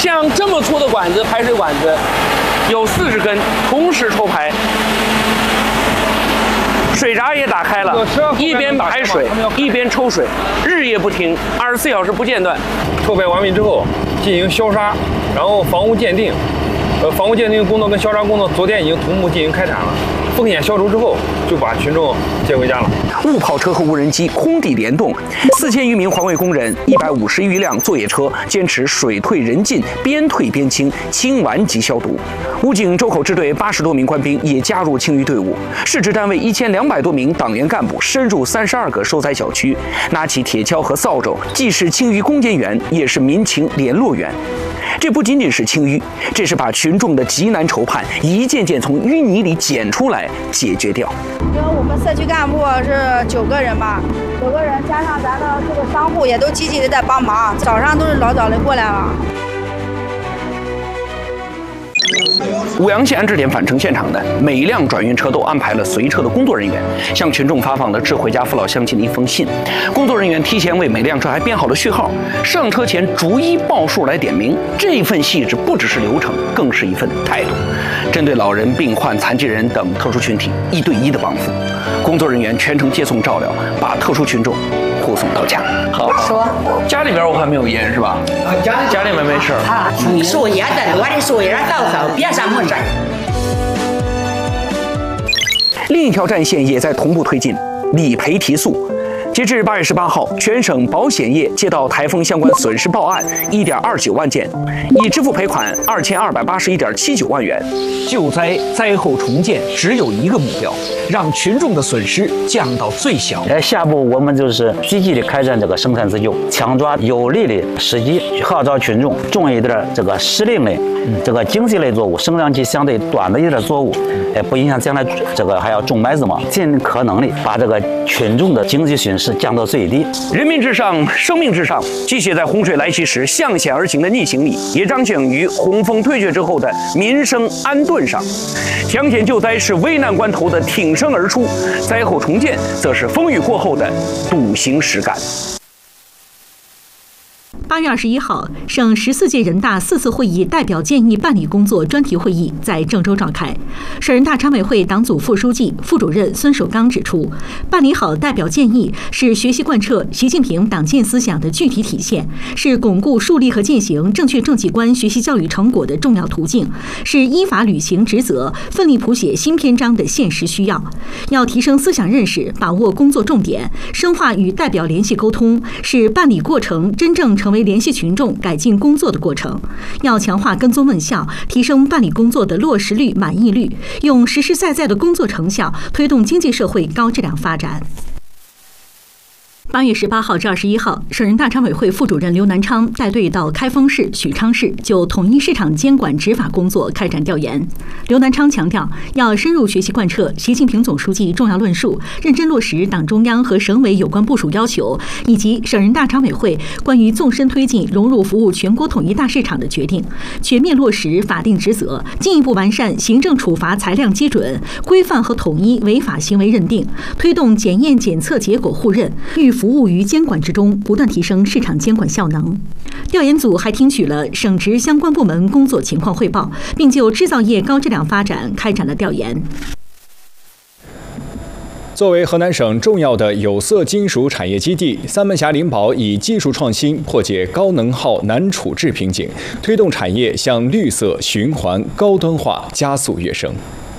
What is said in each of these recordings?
像这么粗的管子，排水管子有40根，同时抽排。水闸也打开了，一边排水一边抽水，日夜不停，24小时不间断。 抽排完毕之后，进行消杀，然后房屋鉴定。房屋鉴定工作跟消杀工作昨天已经同步进行开展了。风险消除之后，就把群众接回家了。 雾跑车和无人机空地联动，4000余名环卫工人，150余辆作业车，坚持水退人进，边退边清，清完即消毒。武警周口支队80多名官兵也加入清淤队伍，市直单位1200多名党员干部深入32个受灾小区，拿起铁锹和扫帚，既是清淤攻坚员，也是民情联络员。这不仅仅是清淤，这是把群众的急难愁盼一件件从淤泥里捡出来解决掉。 因为我们社区干部是9个人吧，9个人加上咱的这个商户也都积极的在帮忙，早上都是老早的过来了。 武阳县安置点返程现场呢，每一辆转运车都安排了随车的工作人员，向群众发放了致回家父老乡亲的一封信。工作人员提前为每辆车还编好了序号，上车前逐一报数来点名。这份细致不只是流程，更是一份态度。针对老人、病患、残疾人等特殊群体1对1的帮扶，工作人员全程接送照料，把特殊群众护送到家。好， 说家里边我看没有烟是吧？家里面没事啊。你说烟的，我的说烟到手，别啥没事。 另一条战线也在同步推进，理赔提速。截至8月18号，全省保险业接到台风相关损失报案1.29万件，已支付赔款2281.79万元。救灾灾后重建只有一个目标，让群众的损失降到最小。 下步我们就是积极的开展这个生产自救，抢抓有利的时机，号召群众种一点这个时令类、这个经济类作物，生长期相对短的一点作物，不影响将来这个还要种麦子嘛，尽可能的把这个群众的经济损失降到最低。 人民至上，生命至上，继续在洪水来袭时向险而行的逆行里，也彰显于洪峰退却之后的民生安顿上。抢险救灾是危难关头的挺身而出，灾后重建则是风雨过后的笃行实干。 8月21号，省14届人大4次会议代表建议办理工作专题会议在郑州召开。省人大常委会党组副书记、副主任孙守刚指出，办理好代表建议是学习贯彻习近平党建思想的具体体现，是巩固树立和践行正确政绩观学习教育成果的重要途径，是依法履行职责、奋力谱写新篇章的现实需要。要提升思想认识，把握工作重点，深化与代表联系沟通，使办理过程真正成为联系群众、改进工作的过程。要强化跟踪问效，提升办理工作的落实率、满意率，用实实在在的工作成效推动经济社会高质量发展。8月18号至21号，省人大常委会副主任刘南昌带队到开封市、许昌市就统一市场监管执法工作开展调研。刘南昌强调，要深入学习贯彻习近平总书记重要论述，认真落实党中央和省委有关部署要求，以及省人大常委会关于纵深推进融入服务全国统一大市场的决定，全面落实法定职责，进一步完善行政处罚裁量基准，规范和统一违法行为认定，推动检验检测结果互认，服务于监管之中，不断提升市场监管效能。调研组还听取了省直相关部门工作情况汇报，并就制造业高质量发展开展了调研。 作为河南省重要的有色金属产业基地，三门峡灵宝以技术创新破解高能耗难处置瓶颈，推动产业向绿色、循环、高端化加速跃升。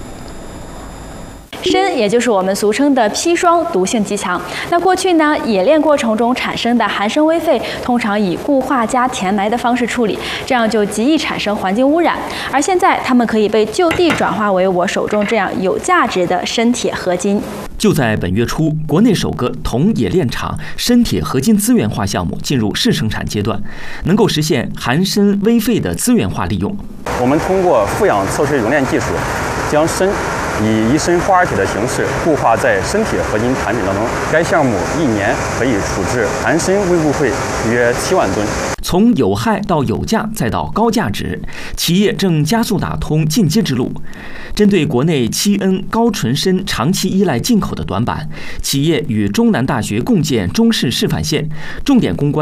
砷也就是我们俗称的砒霜，毒性极强。那过去呢，冶炼过程中产生的含砷微废，通常以固化加填埋的方式处理，这样就极易产生环境污染。而现在，它们可以被就地转化为我手中这样有价值的砷铁合金。 就在本月初，国内首个铜冶炼厂砷铁合金资源化项目进入试生产阶段，能够实现含砷微废的资源化利用。 我们通过负氧测试熔炼技术，将砷以一砷化二铁的形式固化在砷铁合金产品当中。该项目1年可以处置含砷微固废约7万吨。 从有害到有价再到高价值，企业正加速打通进阶之路。针对国内7N 高纯砷长期依赖进口的短板，企业与中南大学共建中试示范线，重点攻关